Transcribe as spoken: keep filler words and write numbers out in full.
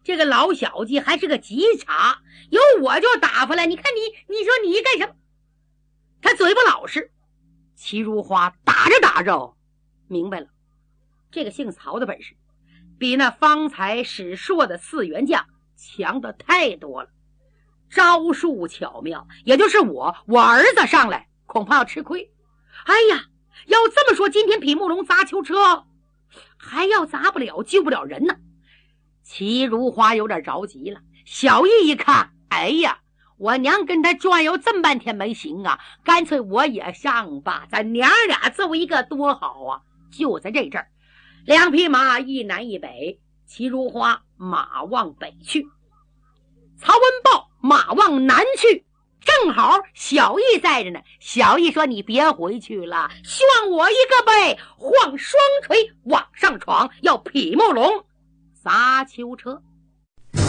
这个老小子还是个急茬，有我就打发了，你看你你说你干什么？他嘴巴老实。齐如花打着打着明白了，这个姓曹的本事比那方才使硕的四员将强的太多了，招数巧妙，也就是我我儿子上来恐怕要吃亏。哎呀，要这么说，今天匹木龙砸囚车还要砸不了，救不了人呢。齐如花有点着急了，小易一看，哎呀，我娘跟他转悠这么半天没行啊，干脆我也上吧，咱娘俩揍一个多好啊。就在这阵儿，两匹马一南一北，齐如花马往北去，曹文豹马往南去，正好小易在着呢。小易说，你别回去了，希望我一个背，晃双锤往上闯，要匹木龙砸囚车。